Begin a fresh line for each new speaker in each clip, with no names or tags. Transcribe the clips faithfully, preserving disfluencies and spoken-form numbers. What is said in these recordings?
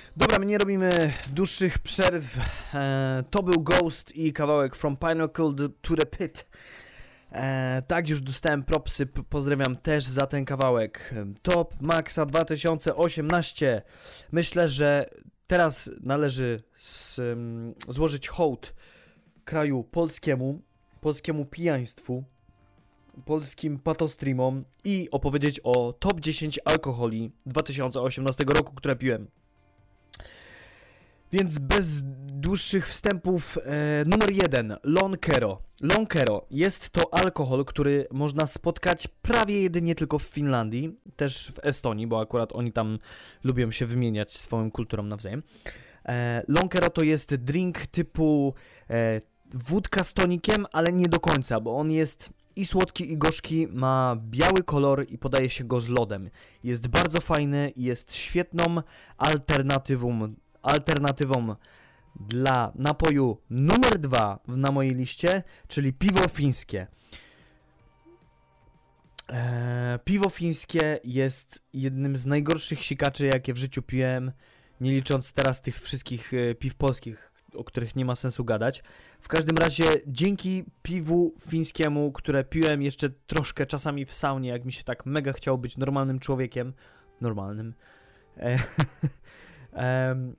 Dobra, my nie robimy dłuższych przerw. E, to był Ghost i kawałek From Pinnacle to the Pit. E, tak, już dostałem propsy, p- pozdrawiam też za ten kawałek. Top Maxa dwa tysiące osiemnaście. Myślę, że teraz należy z, um, złożyć hołd kraju polskiemu, polskiemu pijaństwu, polskim patostreamom i opowiedzieć o top dziesięć alkoholi dwa tysiące osiemnastego roku, które piłem. Więc bez dłuższych wstępów, e, numer jeden, Lonkero. Lonkero jest to alkohol, który można spotkać prawie jedynie tylko w Finlandii, też w Estonii, bo akurat oni tam lubią się wymieniać swoją kulturą nawzajem. E, Lonkero to jest drink typu e, wódka z tonikiem, ale nie do końca, bo on jest i słodki, i gorzki, ma biały kolor i podaje się go z lodem. Jest bardzo fajny i jest świetną alternatywą alternatywą dla napoju numer dwa na mojej liście, czyli piwo fińskie. Eee, piwo fińskie jest jednym z najgorszych sikaczy, jakie w życiu piłem, nie licząc teraz tych wszystkich e, piw polskich, o których nie ma sensu gadać. W każdym razie dzięki piwu fińskiemu, które piłem jeszcze troszkę czasami w saunie, jak mi się tak mega chciało być normalnym człowiekiem, normalnym, eee, eee,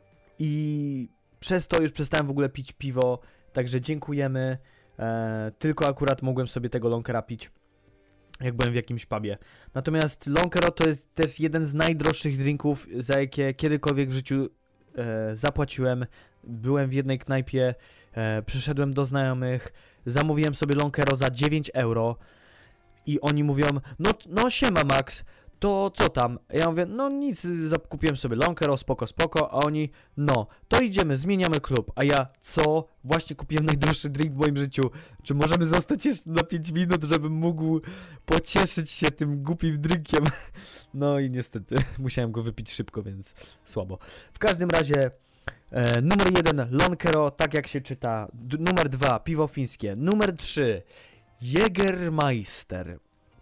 i przez to już przestałem w ogóle pić piwo, także dziękujemy. E, tylko akurat mogłem sobie tego Lonkera pić, jak byłem w jakimś pubie. Natomiast Lonkero to jest też jeden z najdroższych drinków, za jakie kiedykolwiek w życiu e, zapłaciłem. Byłem w jednej knajpie, e, przyszedłem do znajomych, zamówiłem sobie Lonkero za dziewięć euro i oni mówią, no, no siema Max, to co tam? Ja mówię, no nic, zakupiłem sobie Lonkero, spoko, spoko, a oni, no, to idziemy, zmieniamy klub, a ja, co? Właśnie kupiłem najdroższy drink w moim życiu, czy możemy zostać jeszcze na pięć minut, żebym mógł pocieszyć się tym głupim drinkiem? No i niestety, musiałem go wypić szybko, więc słabo. W każdym razie, e, numer jeden, Lonkero, tak jak się czyta, D- numer dwa, piwo fińskie, numer trzy, Jägermeister.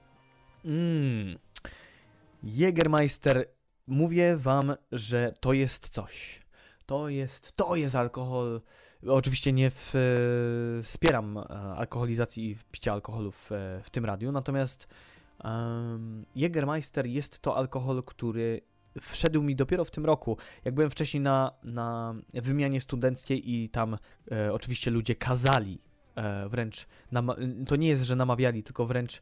Mmm. Jägermeister, mówię wam, że to jest coś. To jest, to jest alkohol. Oczywiście nie w, e, wspieram e, alkoholizacji i picia alkoholu w, e, w tym radiu, natomiast um, Jägermeister jest to alkohol, który wszedł mi dopiero w tym roku. Jak byłem wcześniej na, na wymianie studenckiej i tam e, oczywiście ludzie kazali, e, wręcz, nama- to nie jest, że namawiali, tylko wręcz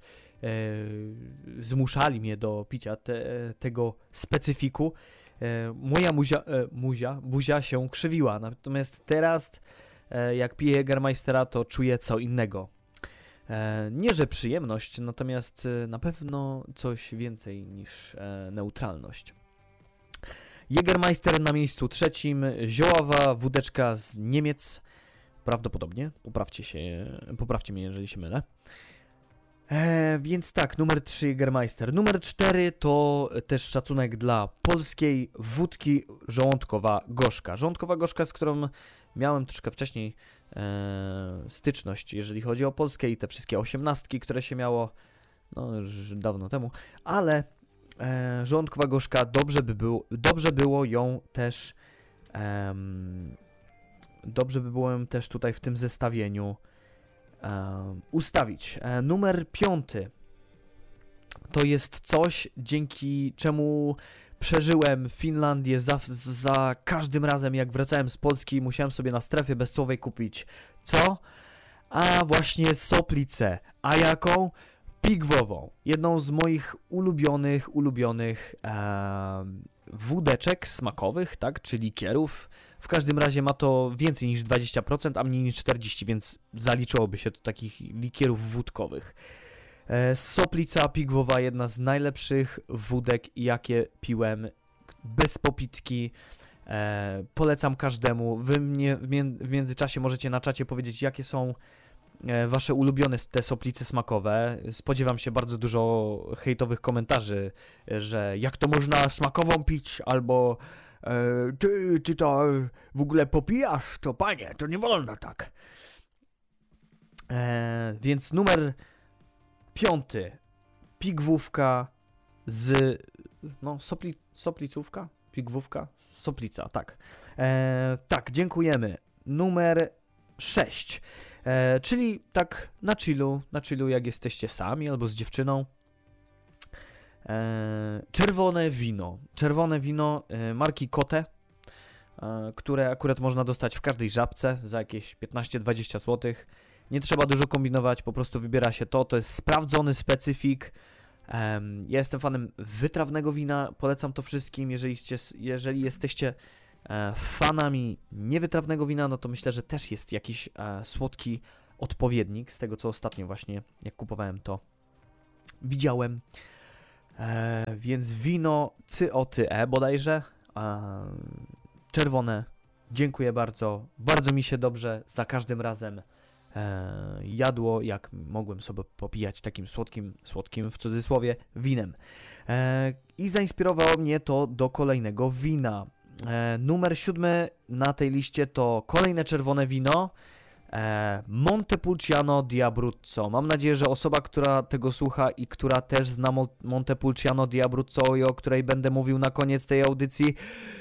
E, zmuszali mnie do picia te, tego specyfiku. E, moja muzia, e, muzia, buzia się krzywiła. Natomiast teraz, e, jak piję Jägermeistera, to czuję co innego. E, nie, że przyjemność, natomiast e, na pewno coś więcej niż e, neutralność. Jägermeister na miejscu trzecim. Ziołowa wódeczka z Niemiec. Prawdopodobnie. Poprawcie się, poprawcie mnie, jeżeli się mylę. E, więc tak, numer trzy Jägermeister. Numer cztery to też szacunek dla polskiej wódki żołądkowa gorzka. Żołądkowa gorzka, z którą miałem troszkę wcześniej e, styczność, jeżeli chodzi o Polskę i te wszystkie osiemnastki, które się miało, no już dawno temu, ale e, żołądkowa gorzka, dobrze by było, dobrze było ją też e, dobrze by było ją też tutaj w tym zestawieniu E, ustawić. E, numer piąty to jest coś, dzięki czemu przeżyłem Finlandię za, za każdym razem, jak wracałem z Polski, musiałem sobie na strefie bezcłowej kupić co? A właśnie soplicę. A jaką? Pigwową. Jedną z moich ulubionych, ulubionych e, wódeczek smakowych, tak, czy likierów. W każdym razie ma to więcej niż dwadzieścia procent, a mniej niż czterdzieści procent, więc zaliczyłoby się do takich likierów wódkowych. E, soplica pigwowa, jedna z najlepszych wódek, jakie piłem, bez popitki. E, polecam każdemu. Wy mnie w, mię- w międzyczasie możecie na czacie powiedzieć, jakie są e, wasze ulubione te soplice smakowe. Spodziewam się bardzo dużo hejtowych komentarzy, e, że jak to można smakową pić, albo e, ty, ty to w ogóle popijasz, to panie, to nie wolno tak. E, więc numer piąty, pigwówka z, no, sopli, soplicówka? Pigwówka? Soplica, tak. E, tak, dziękujemy. Numer sześć. E, czyli tak na chillu, na chillu jak jesteście sami albo z dziewczyną. E, czerwone wino. Czerwone wino e, marki Kote, e, które akurat można dostać w każdej żabce za jakieś piętnaście dwadzieścia złotych. Nie trzeba dużo kombinować, po prostu wybiera się to. To jest sprawdzony specyfik. E, ja jestem fanem wytrawnego wina, polecam to wszystkim. Jeżeli, jeżeli jesteście e, fanami niewytrawnego wina, no to myślę, że też jest jakiś e, słodki odpowiednik. Z tego, co ostatnio właśnie, jak kupowałem to, widziałem. E, więc wino C O T E bodajże, e, czerwone, dziękuję bardzo, bardzo mi się dobrze za każdym razem e, jadło, jak mogłem sobie popijać takim słodkim, słodkim w cudzysłowie, winem. E, I zainspirowało mnie to do kolejnego wina. E, numer siódmy na tej liście to kolejne czerwone wino, Montepulciano di Abruzzo. Mam nadzieję, że osoba, która tego słucha i która też zna Montepulciano di Abruzzo i o której będę mówił na koniec tej audycji,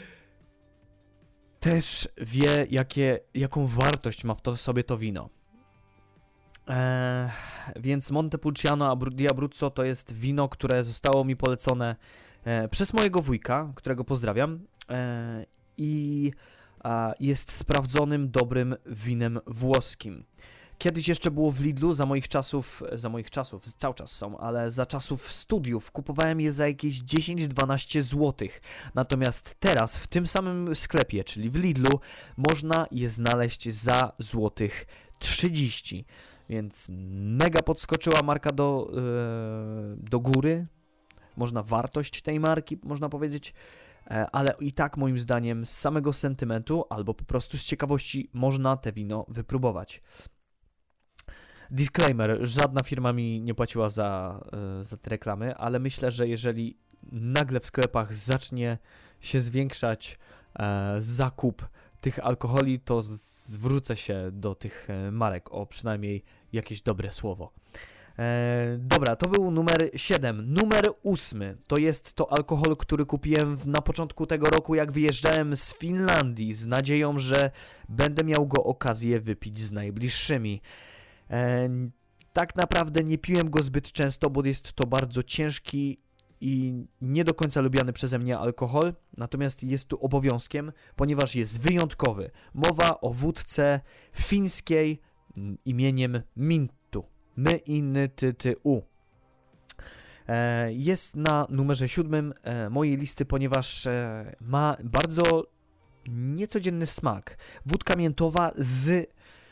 też wie, jakie, jaką wartość ma w to, sobie to wino. Eee, więc Montepulciano di Abruzzo to jest wino, które zostało mi polecone e, przez mojego wujka, którego pozdrawiam. E, I jest sprawdzonym, dobrym winem włoskim. Kiedyś jeszcze było w Lidlu, za moich czasów, za moich czasów, cały czas są, ale za czasów studiów kupowałem je za jakieś dziesięć dwanaście złotych. Natomiast teraz w tym samym sklepie, czyli w Lidlu, można je znaleźć za złotych trzydzieści. Więc mega podskoczyła marka do, yy, do góry. Można wartość tej marki, można powiedzieć, ale i tak moim zdaniem z samego sentymentu albo po prostu z ciekawości można te wino wypróbować. Disclaimer, żadna firma mi nie płaciła za, za te reklamy, ale myślę, że jeżeli nagle w sklepach zacznie się zwiększać e, zakup tych alkoholi, to zwrócę się do tych marek o przynajmniej jakieś dobre słowo. E, dobra, to był numer siedem. Numer ósmy to jest to alkohol, który kupiłem w, na początku tego roku, jak wyjeżdżałem z Finlandii, z nadzieją, że będę miał go okazję wypić z najbliższymi. E, tak naprawdę nie piłem go zbyt często, bo jest to bardzo ciężki i nie do końca lubiany przeze mnie alkohol, natomiast jest tu obowiązkiem, ponieważ jest wyjątkowy. Mowa o wódce fińskiej imieniem Minttu. My, inny, ty, ty, u. E, jest na numerze siódmym e, mojej listy, ponieważ e, ma bardzo niecodzienny smak. Wódka miętowa z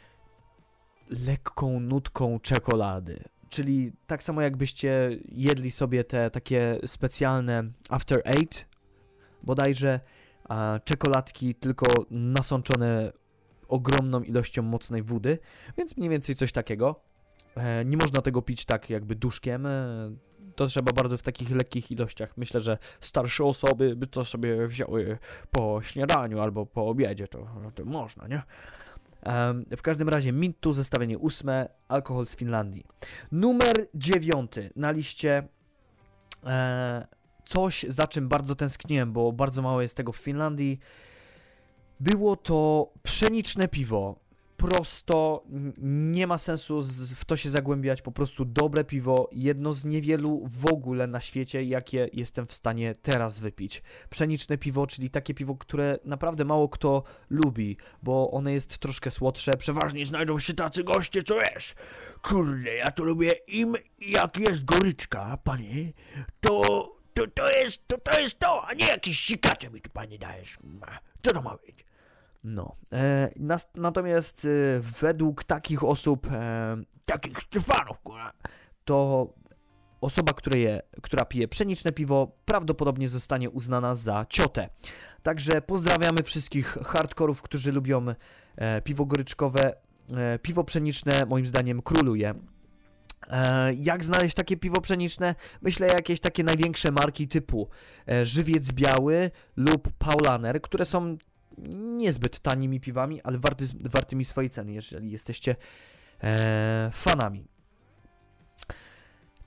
lekką nutką czekolady. Czyli tak samo jakbyście jedli sobie te takie specjalne After Eight, bodajże, a czekoladki tylko nasączone ogromną ilością mocnej wody, więc mniej więcej coś takiego. E, nie można tego pić tak jakby duszkiem, e, to trzeba bardzo w takich lekkich ilościach. Myślę, że starsze osoby by to sobie wzięły po śniadaniu albo po obiedzie, to, to można, nie? E, w każdym razie Minttu, zestawienie ósme, alkohol z Finlandii. Numer dziewiąty na liście, e, coś, za czym bardzo tęskniłem, bo bardzo mało jest tego w Finlandii. Było to pszeniczne piwo. Prosto, nie ma sensu z, w to się zagłębiać, po prostu dobre piwo, jedno z niewielu w ogóle na świecie, jakie jestem w stanie teraz wypić. Pszeniczne piwo, czyli takie piwo, które naprawdę mało kto lubi, bo one jest troszkę słodsze, przeważnie znajdą się tacy goście, co wiesz, kurde, ja to lubię im, jak jest goryczka, panie, to, to, to, jest, to, to jest to, a nie jakieś sikacze mi tu, panie, dajesz, co to ma być? No, e, nas, natomiast e, według takich osób, e, takich Stefanów, to osoba, która, je, która pije pszeniczne piwo, prawdopodobnie zostanie uznana za ciotę. Także pozdrawiamy wszystkich hardkorów, którzy lubią e, piwo goryczkowe. E, piwo pszeniczne moim zdaniem króluje. E, jak znaleźć takie piwo pszeniczne? Myślę jakieś takie największe marki typu e, Żywiec Biały lub Paulaner, które są niezbyt tanimi piwami, ale warty, wartymi swojej ceny, jeżeli jesteście e, fanami.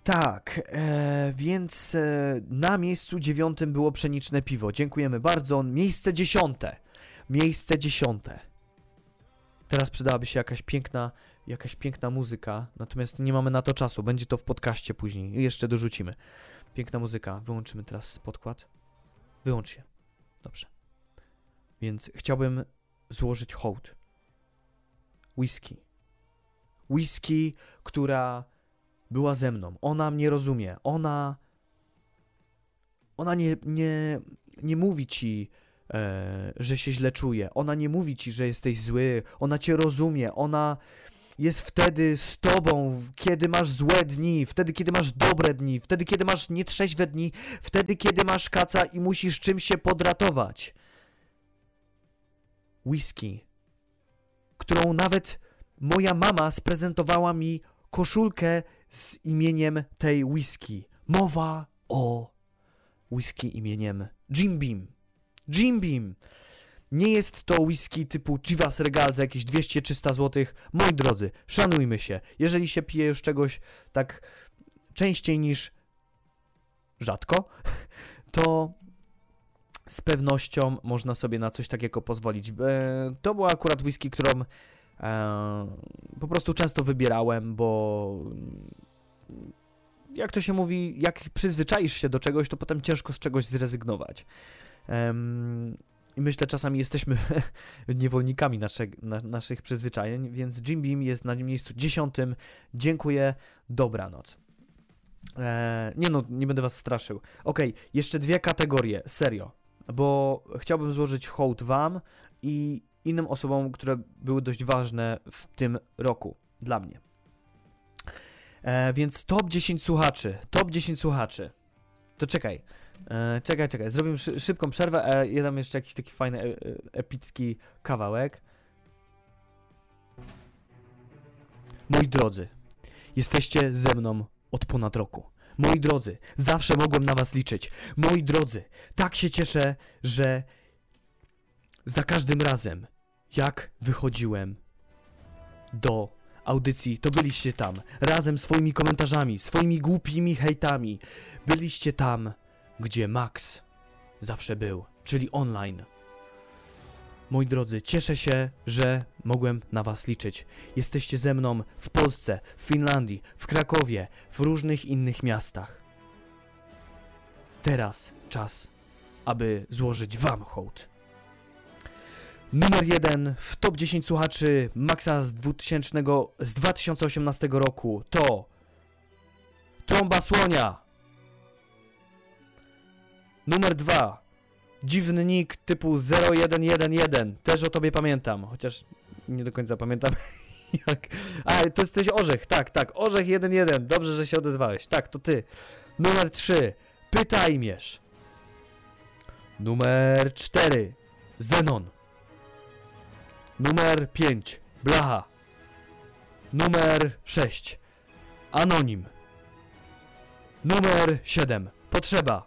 Tak, e, więc e, na miejscu dziewiątym było Pszeniczne Piwo. Dziękujemy bardzo. Miejsce dziesiąte. Miejsce dziesiąte. Teraz przydałaby się jakaś piękna, jakaś piękna muzyka, natomiast nie mamy na to czasu. Będzie to w podcaście później. Jeszcze dorzucimy. Piękna muzyka. Wyłączymy teraz podkład. Wyłącz się. Dobrze. Więc chciałbym złożyć hołd. Whisky. Whisky, która była ze mną. Ona mnie rozumie. Ona... Ona nie, nie, nie mówi ci, e, że się źle czuje. Ona nie mówi ci, że jesteś zły. Ona cię rozumie. Ona jest wtedy z tobą, kiedy masz złe dni, wtedy, kiedy masz dobre dni, wtedy, kiedy masz nietrzeźwe dni, wtedy, kiedy masz kaca i musisz czymś się podratować. Whisky, którą nawet moja mama sprezentowała mi koszulkę z imieniem tej whisky. Mowa o whisky imieniem Jim Beam. Jim Beam. Nie jest to whisky typu Chivas Regal za jakieś dwieście trzysta złotych. Moi drodzy, szanujmy się. Jeżeli się pije już czegoś tak częściej niż rzadko, to z pewnością można sobie na coś takiego pozwolić. E, to była akurat whisky, którą e, po prostu często wybierałem, bo jak to się mówi, jak przyzwyczaisz się do czegoś, to potem ciężko z czegoś zrezygnować. E, I myślę, czasami jesteśmy niewolnikami nasze, na, naszych przyzwyczajeń, więc Jim Beam jest na miejscu dziesiątym. Dziękuję, dobranoc. Eee, nie no, nie będę was straszył. Okej, okay, jeszcze dwie kategorie, serio, bo chciałbym złożyć hołd wam i innym osobom, które były dość ważne w tym roku dla mnie. Eee, więc top dziesięć słuchaczy, top dziesięć słuchaczy. To czekaj, eee, czekaj, czekaj, zrobimy szy- szybką przerwę, a ja dam jeszcze jakiś taki fajny, e- epicki kawałek. Moi drodzy, jesteście ze mną od ponad roku. Moi drodzy, zawsze mogłem na was liczyć. Moi drodzy, tak się cieszę, że za każdym razem, jak wychodziłem do audycji, to byliście tam, razem swoimi komentarzami, swoimi głupimi hejtami. Byliście tam, gdzie Max zawsze był, czyli online. Moi drodzy, cieszę się, że mogłem na was liczyć. Jesteście ze mną w Polsce, w Finlandii, w Krakowie, w różnych innych miastach. Teraz czas, aby złożyć wam hołd. Numer jeden w top dziesięć słuchaczy Maxa z, dwutysięcznego, z dwa tysiące osiemnastego roku to Trąba Słonia. Numer dwa. Dziwny nick typu zero jeden jeden jeden. Też o tobie pamiętam, chociaż nie do końca pamiętam jak... A, to jesteś Orzech, tak, tak, Orzech jeden jeden. Dobrze, że się odezwałeś. Tak, to ty. Numer trzy. Pytajmierz. Numer cztery. Zenon. Numer pięć. Blacha. Numer sześć. Anonim. Numer siedem. Potrzeba.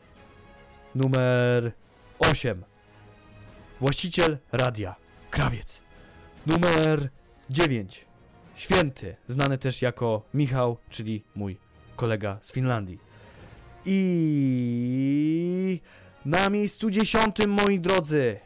Numer osiem. Właściciel radia. Krawiec. Numer dziewięć. Święty, znany też jako Michał, czyli mój kolega z Finlandii. I na miejscu dziesiątym, moi drodzy.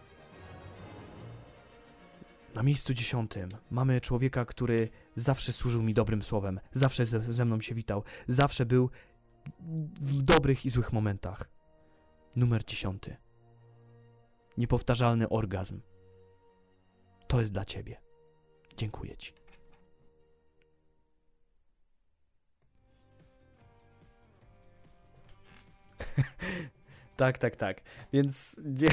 Na miejscu dziesiątym mamy człowieka, który zawsze służył mi dobrym słowem. Zawsze ze, ze mną się witał. Zawsze był w dobrych i złych momentach. Numer dziesiąty. Niepowtarzalny orgazm. To jest dla ciebie. Dziękuję ci. tak, tak, tak. Więc...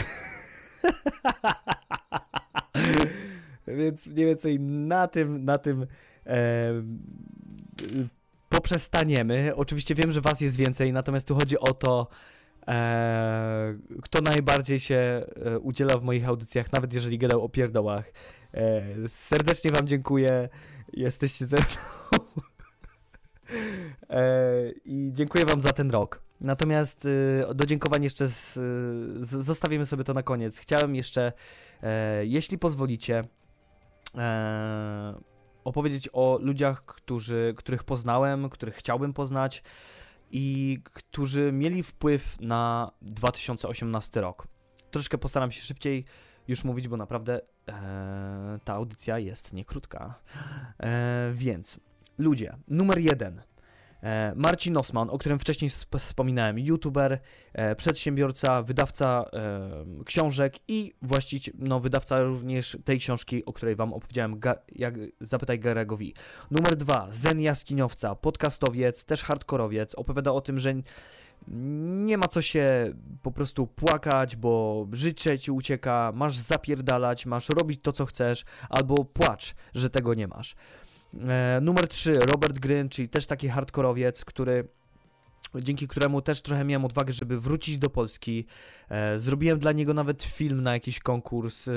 Więc mniej więcej na tym, na tym e, poprzestaniemy. Oczywiście wiem, że was jest więcej, natomiast tu chodzi o to, e, kto najbardziej się udziela w moich audycjach, nawet jeżeli gadał o pierdołach. E, serdecznie wam dziękuję. Jesteście ze mną. e, I dziękuję wam za ten rok. Natomiast e, do dziękowań jeszcze z, z, zostawimy sobie to na koniec. Chciałem jeszcze, e, jeśli pozwolicie, e, opowiedzieć o ludziach, którzy, których poznałem, których chciałbym poznać i którzy mieli wpływ na dwa tysiące osiemnasty rok. Troszkę postaram się szybciej już mówić, bo naprawdę e, ta audycja jest niekrótka. E, więc ludzie, numer jeden. E, Marcin Osman, o którym wcześniej sp- wspominałem, youtuber, e, przedsiębiorca, wydawca e, książek i właściciel, no wydawca również tej książki, o której wam opowiedziałem, ga- jak Zapytaj Garego V. Numer dwa, Zen Jaskiniowca, podcastowiec, też hardkorowiec, opowiada o tym, że nie ma co się po prostu płakać, bo życie ci ucieka, masz zapierdalać, masz robić to, co chcesz, albo płacz, że tego nie masz. E, numer trzy, Robert Gryn, czyli też taki hardkorowiec, który, dzięki któremu też trochę miałem odwagę, żeby wrócić do Polski. E, zrobiłem dla niego nawet film na jakiś konkurs. E,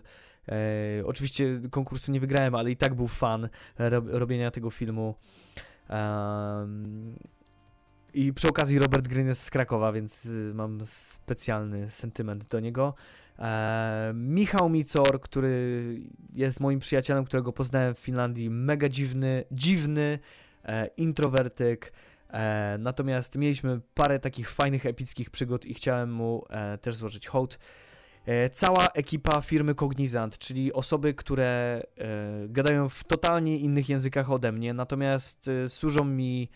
e, oczywiście konkursu nie wygrałem, ale i tak był fan ro, robienia tego filmu. E, I przy okazji Robert Gryn jest z Krakowa, więc y, mam specjalny sentyment do niego. E, Michał Micor, który jest moim przyjacielem, którego poznałem w Finlandii, mega dziwny, dziwny e, introwertyk. E, natomiast mieliśmy parę takich fajnych, epickich przygód i chciałem mu e, też złożyć hołd. E, cała ekipa firmy Cognizant, czyli osoby, które e, gadają w totalnie innych językach ode mnie, natomiast e, służą mi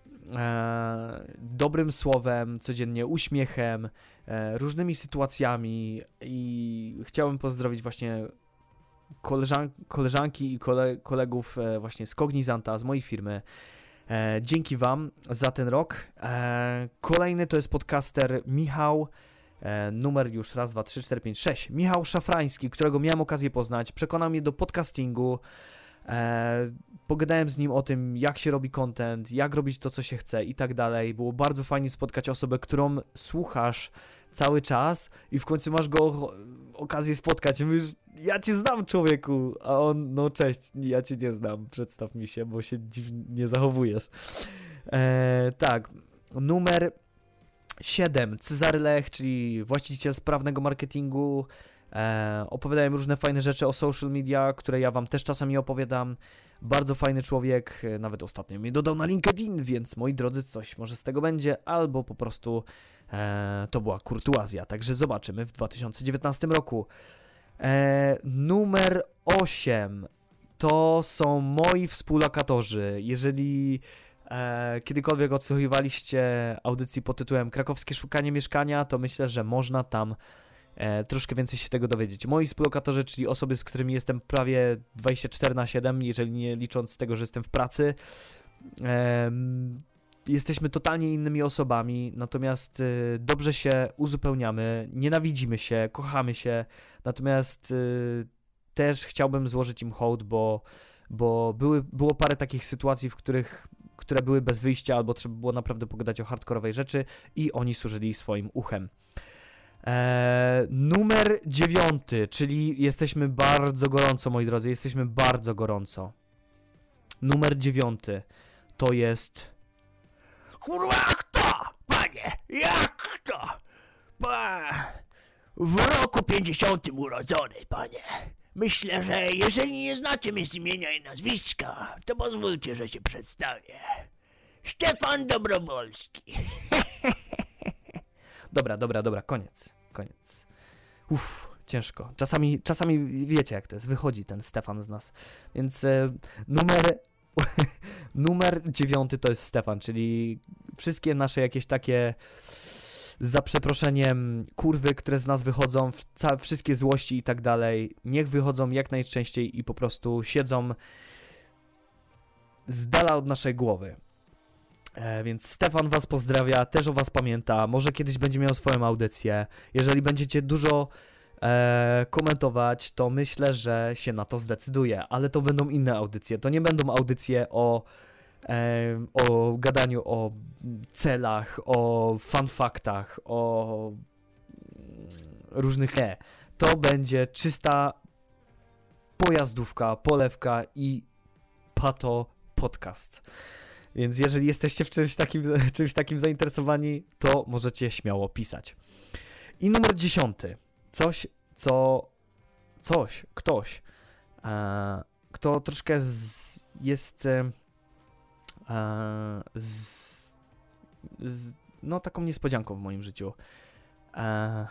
E, dobrym słowem, codziennie uśmiechem, e, różnymi sytuacjami i chciałem pozdrowić właśnie koleżan- koleżanki i kole- kolegów e, właśnie z Cognizanta, z mojej firmy. E, dzięki wam za ten rok. E, kolejny to jest podcaster Michał, e, numer już raz, dwa, trzy, cztery, pięć, sześć. Michał Szafrański, którego miałem okazję poznać, przekonał mnie do podcastingu. E, pogadałem z nim o tym, jak się robi content, jak robić to, co się chce i tak dalej. Było bardzo fajnie spotkać osobę, którą słuchasz cały czas i w końcu masz go o- okazję spotkać. I mówisz, ja cię znam, człowieku, a on, no cześć, ja cię nie znam, przedstaw mi się, bo się dziwnie zachowujesz. E, tak, numer siedem, Cezary Lech, czyli właściciel sprawnego marketingu. E, opowiadałem różne fajne rzeczy o social media, które ja wam też czasami opowiadam. Bardzo fajny człowiek, e, nawet ostatnio mnie dodał na LinkedIn, więc moi drodzy, coś może z tego będzie, albo po prostu e, to była kurtuazja. Także zobaczymy w dwa tysiące dziewiętnastym roku. E, numer osiem to są moi współlokatorzy. Jeżeli e, kiedykolwiek odsłuchiwaliście audycji pod tytułem Krakowskie Szukanie Mieszkania, to myślę, że można tam E, troszkę więcej się tego dowiedzieć. Moi współlokatorzy, czyli osoby, z którymi jestem prawie dwadzieścia cztery na siedem, jeżeli nie licząc tego, że jestem w pracy. E, jesteśmy totalnie innymi osobami, natomiast e, dobrze się uzupełniamy, nienawidzimy się, kochamy się, natomiast e, też chciałbym złożyć im hołd, bo, bo były, było parę takich sytuacji, w których które były bez wyjścia, albo trzeba było naprawdę pogadać o hardkorowej rzeczy i oni służyli swoim uchem. Eee, numer dziewiąty, czyli jesteśmy bardzo gorąco, moi drodzy, jesteśmy bardzo gorąco. Numer dziewiąty to jest...
Kurwa, jak to, panie? Jak to? Pa... W roku pięćdziesiątym urodzony, panie. Myślę, że jeżeli nie znacie mnie z imienia i nazwiska, to pozwólcie, że się przedstawię. Stefan Dobrowolski.
Dobra, dobra, dobra, koniec, koniec. Uff, ciężko. Czasami, czasami wiecie jak to jest, wychodzi ten Stefan z nas. Więc e, numer, numer dziewiąty to jest Stefan, czyli wszystkie nasze jakieś takie, za przeproszeniem, kurwy, które z nas wychodzą, ca- wszystkie złości i tak dalej, niech wychodzą jak najczęściej i po prostu siedzą z dala od naszej głowy. E, więc Stefan was pozdrawia, też o was pamięta, może kiedyś będzie miał swoją audycję. Jeżeli będziecie dużo e, komentować, to myślę, że się na to zdecyduje, ale to będą inne audycje, to nie będą audycje o, e, o gadaniu o celach, o fun faktach, o różnych... Nie, to będzie czysta pojazdówka, polewka i pato podcast. Więc jeżeli jesteście w czymś takim, czymś takim zainteresowani, to możecie śmiało pisać. I numer dziesiąty. Coś, co... Coś, ktoś, e, kto troszkę z, jest e, z, z, no taką niespodzianką w moim życiu. E,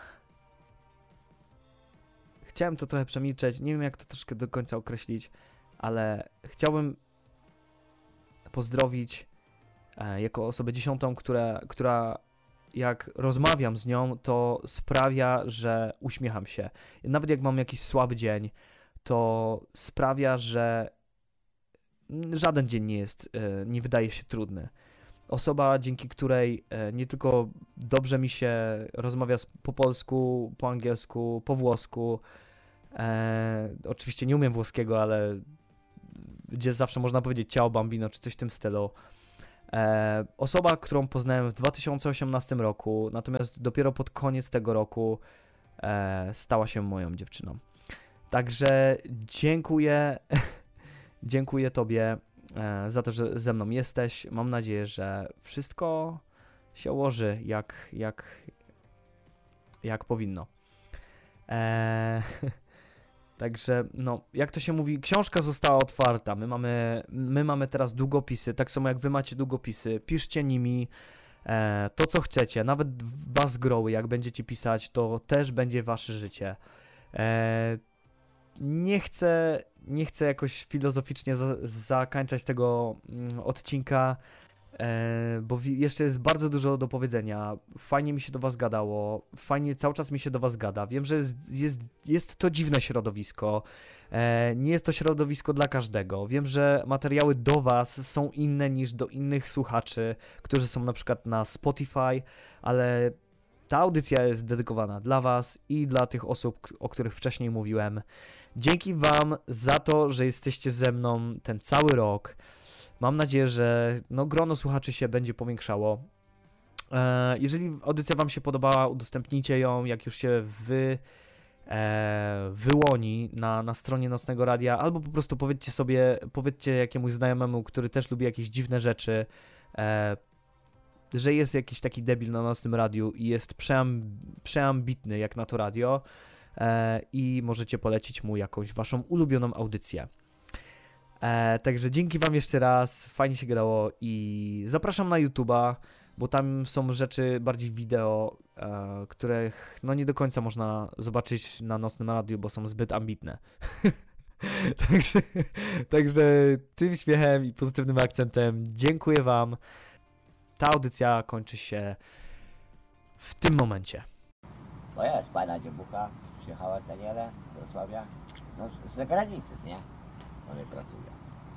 chciałem to trochę przemilczeć, nie wiem jak to troszkę do końca określić, ale chciałbym pozdrowić e, jako osobę dziesiątą, która, która jak rozmawiam z nią, to sprawia, że uśmiecham się. Nawet jak mam jakiś słaby dzień, to sprawia, że żaden dzień nie jest, e, nie wydaje się trudny. Osoba, dzięki której e, nie tylko dobrze mi się rozmawia po polsku, po angielsku, po włosku. E, oczywiście nie umiem włoskiego, ale gdzie zawsze można powiedzieć ciao bambino, czy coś w tym stylu. E, osoba, którą poznałem w dwa tysiące osiemnastym roku, natomiast dopiero pod koniec tego roku e, stała się moją dziewczyną. Także dziękuję, dziękuję Tobie e, za to, że ze mną jesteś. Mam nadzieję, że wszystko się ułoży jak, jak, jak powinno. E, Także, no, jak to się mówi, książka została otwarta, my mamy, my mamy teraz długopisy, tak samo jak wy macie długopisy, piszcie nimi e, to, co chcecie, nawet w Buzzgrowy, jak będziecie pisać, to też będzie wasze życie. E, nie chcę, nie chcę jakoś filozoficznie za, zakończać tego mm, odcinka, e, bo wi- jeszcze jest bardzo dużo do powiedzenia. Fajnie mi się do was gadało, fajnie cały czas mi się do was gada. Wiem, że jest, jest, jest to dziwne środowisko, e, nie jest to środowisko dla każdego. Wiem, że materiały do was są inne niż do innych słuchaczy, którzy są na przykład na Spotify, ale ta audycja jest dedykowana dla was i dla tych osób, o których wcześniej mówiłem. Dzięki wam za to, że jesteście ze mną ten cały rok. Mam nadzieję, że no, grono słuchaczy się będzie powiększało. E, jeżeli audycja wam się podobała, udostępnijcie ją, jak już się wy, e, wyłoni na, na stronie Nocnego Radia, albo po prostu powiedzcie sobie, powiedzcie jakiemuś znajomemu, który też lubi jakieś dziwne rzeczy, e, że jest jakiś taki debil na Nocnym Radiu i jest przeam, przeambitny jak na to radio e, i możecie polecić mu jakąś waszą ulubioną audycję. E, także dzięki wam jeszcze raz, fajnie się gadało i zapraszam na YouTube'a, bo tam są rzeczy bardziej wideo, e, których no nie do końca można zobaczyć na Nocnym Radiu, bo są zbyt ambitne. także, także tym śmiechem i pozytywnym akcentem dziękuję wam. Ta audycja kończy się w tym momencie.
No jest, fajna dziewucha, przyjechała z Daniela, z Wrocławia, no z z zagranicy, nie? Ona pracuje.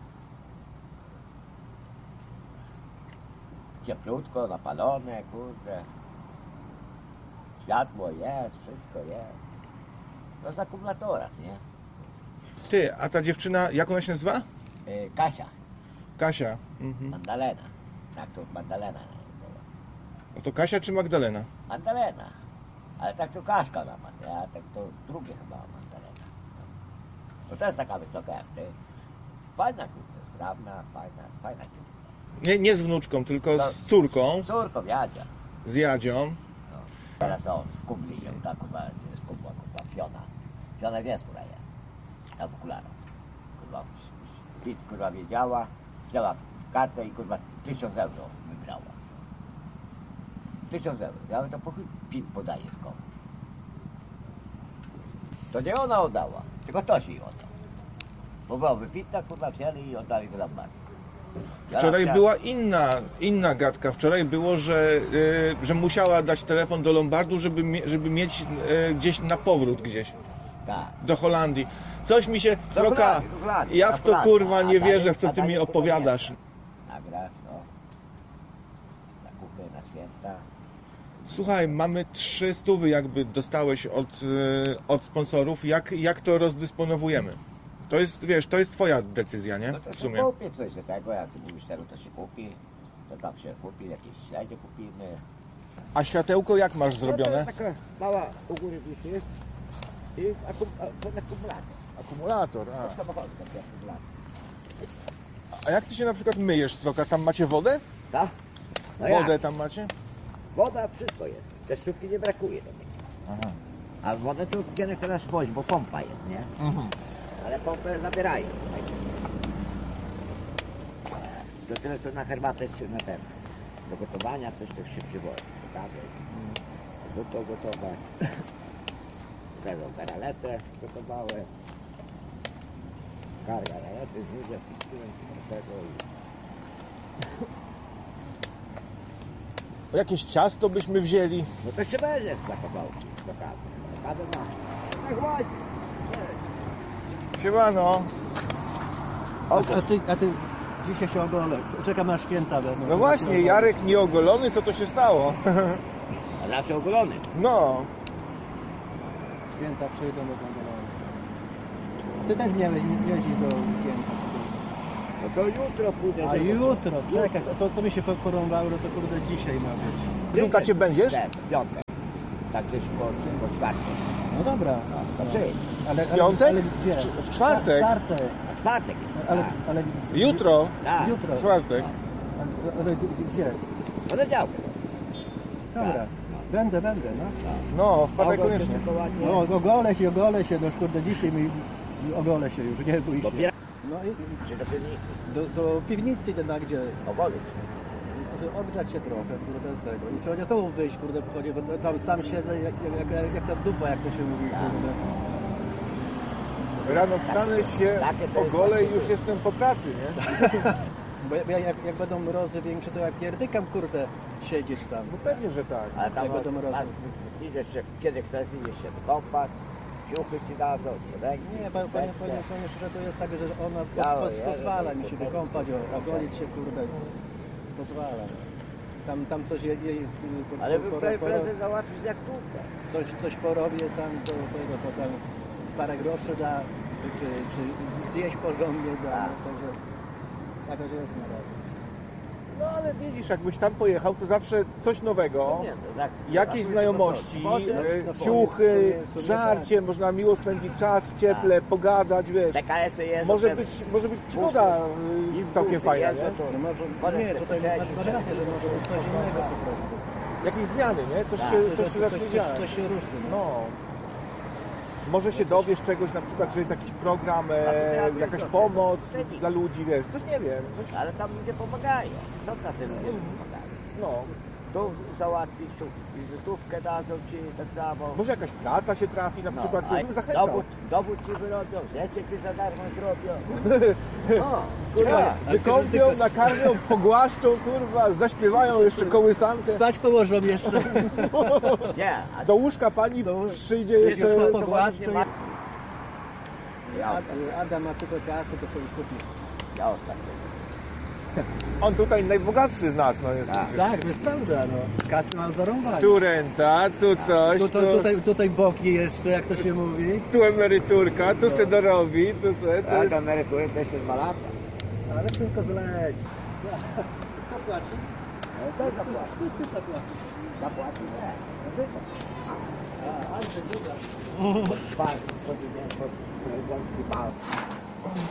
Cieplutko, napalone, kurde. Światło jest, wszystko jest. No z akumulatora, nie?
Ty, a ta dziewczyna, jak ona się nazywa?
Yy, Kasia,
Kasia. Mhm.
Magdalena. Tak to Magdalena była.
No to Kasia czy Magdalena?
Magdalena. Ale tak to Kaszka ona ma, nie? A tak to drugie chyba Magdalena. No to jest taka wysoka jak ty. Fajna kurde, sprawna, fajna, fajna dziewczyna.
Nie, nie z wnuczką, tylko z córką,
Córką Jadzia.
z Jadzią.
No. Teraz on skubli ją, tak kurwa, skubła kurwa Fiona. Fiona wie, która jest. Ta w okularach. Kurwa, Kit kurwa wiedziała, wzięła kartę i kurwa tysiąc euro wybrała. Tysiąc euro. Ja bym to po chuj PIN podaję komuś. To nie ona oddała, tylko to się jej oddał. Bo była wypita, kurwa wzięli i oddali do Lombardu.
Wczoraj była inna, inna gadka. Wczoraj było, że, y, że musiała dać telefon do Lombardu, żeby, mie- żeby mieć y, gdzieś na powrót gdzieś
Tak.
do Holandii. Coś mi się, Sroka,
Holandii, do Holandii,
ja
do
w to
Holandii.
kurwa nie
A
wierzę, w
dalej-
co
a
ty mi
dalej
opowiadasz.
Nagrać, no. Zakupy na święta.
Słuchaj, mamy trzy stówy jakby dostałeś od, y, od sponsorów. Jak, jak to rozdysponowujemy? To jest, wiesz, to jest twoja decyzja, nie?
No to
W
się
sumie.
kupi coś do tego, jak ty mówisz tego, to się kupi. To tam się kupi, jakieś śledzie kupimy.
A światełko jak masz zrobione?
No to taka mała u góry tu jest. I akum, a, ten akumulator.
Akumulator,
Co samochody takie akumulator.
a jak ty się na przykład myjesz, Sroka? Tam macie wodę?
Tak? No
Wodę
jak?
tam macie?
Woda, wszystko jest. Deszczówki nie brakuje do mnie.
Aha.
A wodę tu kiedyś teraz woź, bo pompa jest, nie?
Mhm.
Ale pompę zabierają. To tyle co na herbatę czy na ten. Do gotowania coś tak się przywozi. Do to gotować. Teraz garaletę gotowałem. Kar garalety z nudem wpiłem do tego i...
Jakieś ciasto byśmy wzięli.
No to się będzie z zakopałki. Do kawy. Do kawy ma. Tak właśnie.
Siemano.
A ty, a ty dzisiaj się ogolę. Czekam na święta będą.
No właśnie, Jarek nieogolony, co to się stało?
A zawsze ogolony.
No.
Święta przyjdą do ogolone. Ty też miałeś jeździć do święta.
No to jutro pójdę.
A
żeby-
jutro, czekaj, to co mi się porąbało, no to kurde dzisiaj ma być.
Zuta cię będziesz?
Tak, w piątek. Tak gdzieś po, po czwartek.
No dobra.
To przyjdź.
Ale,
W piątek?
Ale, ale gdzie?
W cz- w czwartek?
W czwartek.
A czwartek.
Ale,
Tak.
ale
Jutro.
Tak.
jutro.
W czwartek.
Ale, ale gdzie?
Poniedziałek.
Dobra.
Tak.
Będę, będę, no.
No, wpadaj
Ogol się
koniecznie.
tylko ładnie.
No ogolę się, ogolę się, no już kurde dzisiaj mi ogolę się już, nie bój
Do
się.
pier...
No i
Czy do piwnicy.
do, do piwnicy na gdzie?
Ogolić.
Ogrzać się trochę, kurde, tego. I trzeba znowu wyjść, kurde, pochodzi, bo tam sam siedzę jak, jak, jak, jak ta dupa, jak to się mówi, kurde.
Rano wstanę się,
Takie to jest
ogolę i
właśnie
już
tu.
jestem po pracy, nie?
Bo jak, jak, jak będą mrozy większe, to jak pierdykam, kurde, siedzieć tam.
No pewnie, że tak.
Ale tam
Jak będą mrozy.
tak, idziesz się, kiedy chcesz, idziesz się wykąpać. Ciuchy ci dadzą, spodenki.
Nie, panie, panie, panie, panie, że to jest tak, że ona
Ja,
poz, poz,
ja,
pozwala
ja,
mi się
ja,
wykąpać,
ja,
o- ogolić się, kurde, pozwala. Tam, tam coś je, je, po,
Ale
po,
bym
po,
tutaj
po,
prezent załatwić jak tutaj.
coś, coś porobię tam, to, tego, to tam parę groszy da, czy, czy, czy zjeść porządnie da,
Tak.
no, także jakoś jest na razie.
No ale widzisz, jakbyś tam pojechał, to zawsze coś nowego.
Nie, no, tak,
Jakieś
tak,
znajomości,
no, no,
e,
no,
ciuchy,
w sumie
żarcie, można miło spędzić czas w cieple, pogadać, wiesz.
T K S-y jest.
Może być, może być przygoda e,
I
całkiem
busy
fajna,
jeżdżą,
nie?
to-
No może,
Potem
nie,
się
tutaj
posiedzieć,
masz, masz rację, że może być coś innego po prostu.
Jakieś zmiany, nie? Coś
Tak.
się,
Że
coś się
coś,
zacznie
coś,
dziać.
coś się ruszy. No.
No. Może się dowiesz czegoś, na przykład, że jest jakiś program, e, jakaś pomoc dla ludzi, wiesz, coś nie wiem, coś,
Ale tam ludzie pomagają. Są tacy ludzie,
Mhm.
co pomagają.
no.
Tu załatwić, tu wizytówkę dadzą ci tak samo.
Może jakaś praca się trafi, na
No,
przykład,
a
ja bym zachęcał.
dowód, dowód ci wyrobią, rzeczy ci za darmo zrobią. No,
Kurwa,
kurwa.
wykąpią, nakarmią, pogłaszczą, kurwa, zaśpiewają jeszcze kołysankę.
Spać położą jeszcze.
Nie, a
Do łóżka pani przyjdzie jeszcze...
jeszcze-
to
pogłaszczą.
właśnie ma- Ja
Ad-
ostatnio,
Adam ma kupę kasy, to sobie kupi.
ja ostatnio.
On tutaj najbogatszy z nas, no jest.
Tak.
Tak, to jest prawda, no. Kasy mam zarąbane.
Tu renta, tu coś,
Tu,
tu,
tu, tutaj, tutaj boki jeszcze, jak to się mówi.
tu emeryturka, tu se dorobi, tu se, to
Tak,
jest...
emerytury to jeszcze dwa lata.
Ale tylko zleć. Kto płaci?
No to zapłaci.
Ty zapłacisz.
Zapłaci, nie.
A, Andrzej, dobra.
Pan, co dzień, po, po, po, po,